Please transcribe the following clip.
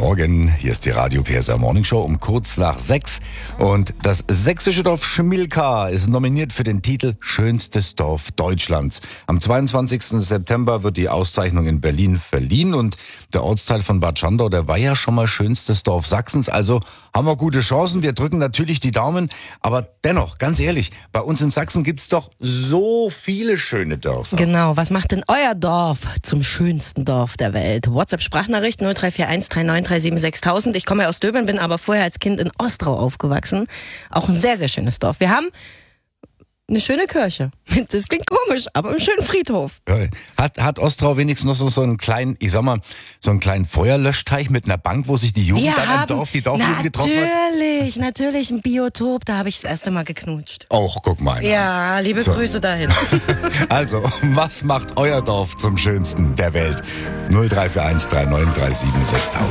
Morgen, hier ist die Radio PSR Morning Show um kurz nach 6. Und das sächsische Dorf Schmilka ist nominiert für den Titel Schönstes Dorf Deutschlands. Am 22. September wird die Auszeichnung in Berlin verliehen und der Ortsteil von Bad Schandau, der war ja schon mal schönstes Dorf Sachsens. Also haben wir gute Chancen. Wir drücken natürlich die Daumen. Aber dennoch, ganz ehrlich, bei uns in Sachsen gibt's doch so viele schöne Dörfer. Genau, was macht denn euer Dorf zum schönsten Dorf der Welt? WhatsApp-Sprachnachricht 0341 3937 6000. Ich komme ja aus Döbeln, bin aber vorher als Kind in Ostrau aufgewachsen. Auch ein sehr, sehr schönes Dorf. Wir haben eine schöne Kirche. Das klingt komisch, aber einen schönen Friedhof. Ja, hat Ostrau wenigstens noch so einen kleinen, ich sag mal, so einen kleinen Feuerlöschteich mit einer Bank, wo sich die Jugend dann im Dorf, die Dorfjugend getroffen hat? Natürlich, ein Biotop, da habe ich das erste Mal geknutscht. Och, guck mal. Ja, liebe Grüße dahin. Also, was macht euer Dorf zum schönsten der Welt? 0341 3937 6000.